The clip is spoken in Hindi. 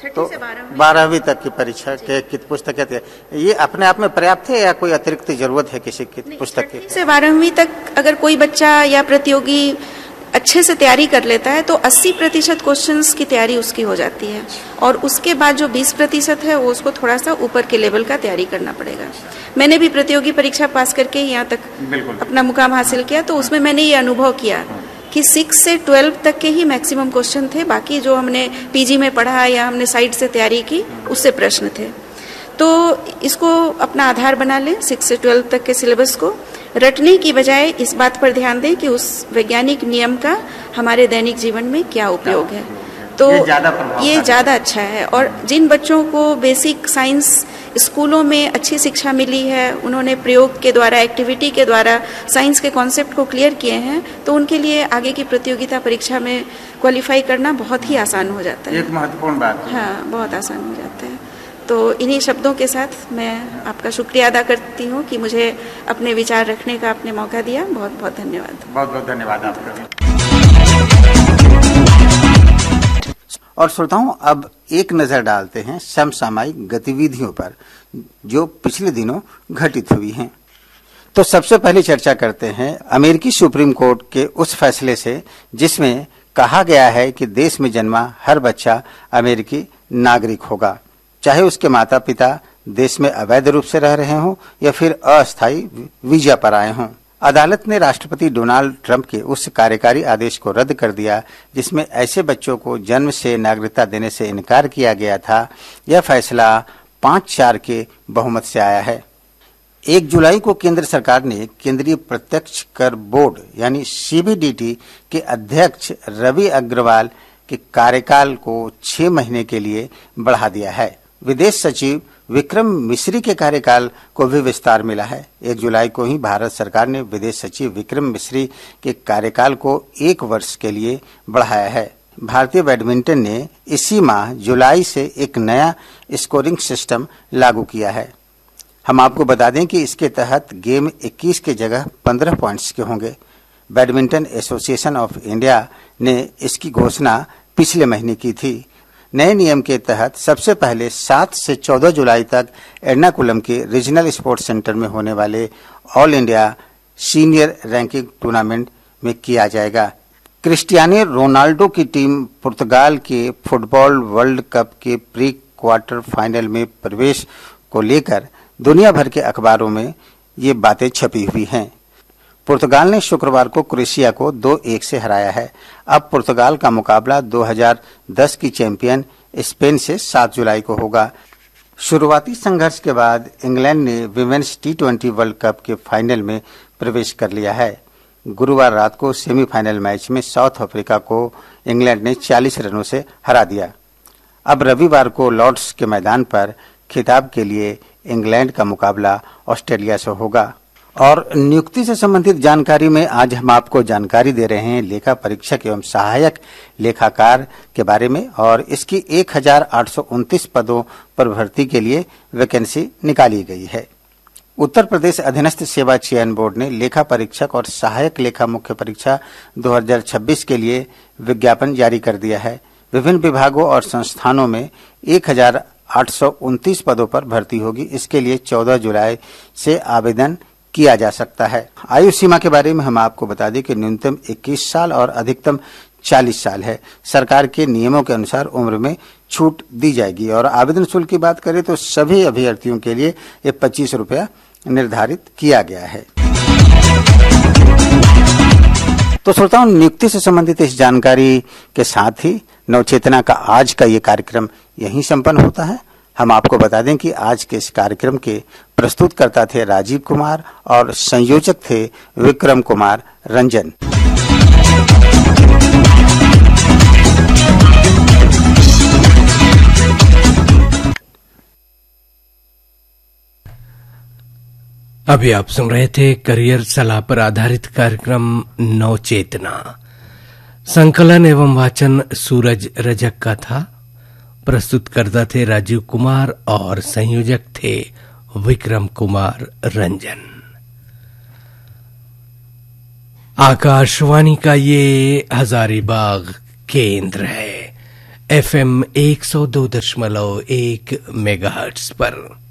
तो 12वीं तक की परीक्षा के कित पुस्तक ये अपने आप में पर्याप्त है या कोई अतिरिक्त जरूरत है किसी की पुस्तक की? 6ठी से 12वीं तक अगर कोई बच्चा या प्रतियोगी अच्छे से तैयारी कर लेता है तो 80% क्वेश्चंस की तैयारी उसकी हो जाती है, और उसके बाद जो 20% है वो उसको थोड़ा सा ऊपर के लेवल का तैयारी करना पड़ेगा। मैंने भी प्रतियोगी परीक्षा पास करके यहाँ तक अपना मुकाम हासिल किया, तो उसमें मैंने ये अनुभव किया कि 6 से 12 तक के ही मैक्सिमम क्वेश्चन थे, बाकी जो हमने पीजी में पढ़ा या हमने साइड से तैयारी की उससे प्रश्न थे। तो इसको अपना आधार बना लें, 6 से 12 तक के सिलेबस को रटने की बजाय इस बात पर ध्यान दें कि उस वैज्ञानिक नियम का हमारे दैनिक जीवन में क्या उपयोग है। तो ये ज़्यादा अच्छा है। और जिन बच्चों को बेसिक साइंस स्कूलों में अच्छी शिक्षा मिली है, उन्होंने प्रयोग के द्वारा, एक्टिविटी के द्वारा साइंस के कॉन्सेप्ट को क्लियर किए हैं, तो उनके लिए आगे की प्रतियोगिता परीक्षा में क्वालिफाई करना बहुत ही आसान हो जाता है। एक महत्वपूर्ण बात है। हाँ, बहुत आसान हो जाता है। तो इन्हीं शब्दों के साथ मैं आपका शुक्रिया अदा करती हूँ कि मुझे अपने विचार रखने का आपने मौका दिया। बहुत बहुत धन्यवाद। बहुत बहुत धन्यवाद आपका। और श्रोताओं, अब एक नजर डालते हैं समसामयिक गतिविधियों पर जो पिछले दिनों घटित हुई हैं। तो सबसे पहले चर्चा करते हैं अमेरिकी सुप्रीम कोर्ट के उस फैसले से जिसमें कहा गया है कि देश में जन्मा हर बच्चा अमेरिकी नागरिक होगा, चाहे उसके माता पिता देश में अवैध रूप से रह रहे हों या फिर अस्थायी वीजा पर आए हों। अदालत ने राष्ट्रपति डोनाल्ड ट्रंप के उस कार्यकारी आदेश को रद्द कर दिया जिसमें ऐसे बच्चों को जन्म से नागरिकता देने से इनकार किया गया था। यह फैसला 5-4 के बहुमत से आया है। 1 जुलाई को केंद्र सरकार ने केंद्रीय प्रत्यक्ष कर बोर्ड यानी सीबीडीटी के अध्यक्ष रवि अग्रवाल के कार्यकाल को 6 महीने के लिए बढ़ा दिया है। विदेश सचिव विक्रम मिश्री के कार्यकाल को भी विस्तार मिला है। 1 जुलाई को ही भारत सरकार ने विदेश सचिव विक्रम मिश्री के कार्यकाल को 1 वर्ष के लिए बढ़ाया है। भारतीय बैडमिंटन ने इसी माह जुलाई से एक नया स्कोरिंग सिस्टम लागू किया है। हम आपको बता दें कि इसके तहत गेम 21 के जगह 15 पॉइंट्स के होंगे। बैडमिंटन एसोसिएशन ऑफ इंडिया ने इसकी घोषणा पिछले महीने की थी। नए नियम के तहत सबसे पहले 7 से 14 जुलाई तक एर्नाकुलम के रीजनल स्पोर्ट्स सेंटर में होने वाले all India senior ranking tournament में किया जाएगा। क्रिस्टियानो रोनाल्डो की टीम पुर्तगाल के फुटबॉल वर्ल्ड कप के प्री क्वार्टर फाइनल में प्रवेश को लेकर दुनिया भर के अखबारों में ये बातें छपी हुई हैं। पुर्तगाल ने शुक्रवार को क्रोएशिया को 2-1 से हराया है। अब पुर्तगाल का मुकाबला 2010 की चैंपियन स्पेन से 7 जुलाई को होगा। शुरुआती संघर्ष के बाद इंग्लैंड ने विमेन्स T20 वर्ल्ड कप के फाइनल में प्रवेश कर लिया है। गुरुवार रात को सेमीफाइनल मैच में साउथ अफ्रीका को इंग्लैंड ने 40 रनों से हरा दिया। अब रविवार को लॉर्ड्स के मैदान पर खिताब के लिए इंग्लैंड का मुकाबला ऑस्ट्रेलिया से होगा। और नियुक्ति से संबंधित जानकारी में आज हम आपको जानकारी दे रहे हैं लेखा परीक्षक एवं सहायक लेखाकार के बारे में, और इसकी 1829 पदों पर भर्ती के लिए वैकेंसी निकाली गई है। उत्तर प्रदेश अधीनस्थ सेवा चयन बोर्ड ने लेखा परीक्षक और सहायक लेखा मुख्य परीक्षा 2026 के लिए विज्ञापन जारी कर दिया है। विभिन्न विभागों और संस्थानों में 1829 पदों पर भर्ती होगी। इसके लिए 14 जुलाई से आवेदन किया जा सकता है। आयु सीमा के बारे में हम आपको बता दें कि न्यूनतम 21 साल और अधिकतम 40 साल है। सरकार के नियमों के अनुसार उम्र में छूट दी जाएगी। और आवेदन शुल्क की बात करें तो सभी अभ्यर्थियों के लिए ये 25 रुपया निर्धारित किया गया है। तो श्रोताओं, नियुक्ति से संबंधित इस जानकारी के साथ ही नवचेतना का आज का ये कार्यक्रम यहीं संपन्न होता है। हम आपको बता दें कि आज के इस कार्यक्रम के प्रस्तुतकर्ता थे राजीव कुमार और संयोजक थे विक्रम कुमार रंजन। अभी आप सुन रहे थे करियर सलाह पर आधारित कार्यक्रम नवचेतना। संकलन एवं वाचन सूरज रजक का था। प्रस्तुतकर्ता थे राजीव कुमार और संयोजक थे विक्रम कुमार रंजन। आकाशवाणी का ये हजारीबाग केंद्र है। FM 102.1 मेगाहर्ट्ज पर।